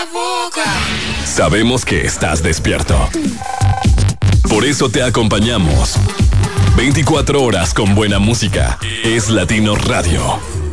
la boca. Sabemos que estás despierto. Por eso te acompañamos. 24 horas con buena música. Es Latino Radio.